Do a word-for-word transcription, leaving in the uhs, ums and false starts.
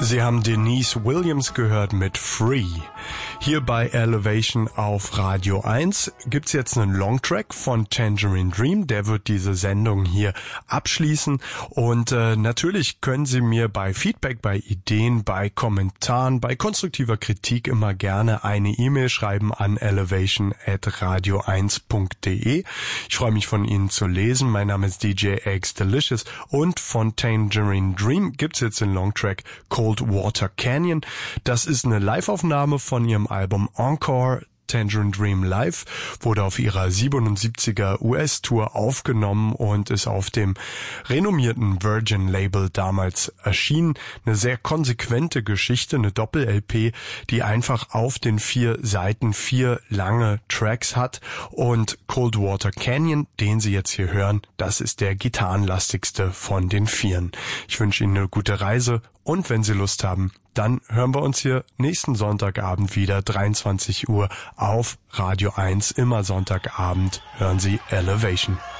Sie haben Denise Williams gehört mit Free. Hier bei Elevation auf Radio eins gibt's jetzt einen Longtrack von Tangerine Dream. Der wird diese Sendung hier abschließen. Und äh, natürlich können Sie mir bei Feedback, bei Ideen, bei Kommentaren, bei konstruktiver Kritik immer gerne eine E-Mail schreiben an elevation at radio eins punkt de. Ich freue mich, von Ihnen zu lesen. Mein Name ist D J Eggs Delicious und von Tangerine Dream gibt's jetzt den Longtrack Cold Water Canyon. Das ist eine Live-Aufnahme von ihrem Album Encore. Tangerine Dream Live wurde auf ihrer siebenundsiebziger U S-Tour aufgenommen und ist auf dem renommierten Virgin-Label damals erschienen. Eine sehr konsequente Geschichte, eine Doppel-L P, die einfach auf den vier Seiten vier lange Tracks hat. Und Cold Water Canyon, den Sie jetzt hier hören, das ist der gitarrenlastigste von den vieren. Ich wünsche Ihnen eine gute Reise und wenn Sie Lust haben, dann hören wir uns hier nächsten Sonntagabend wieder, dreiundzwanzig Uhr auf Radio eins. Immer Sonntagabend hören Sie Elevation.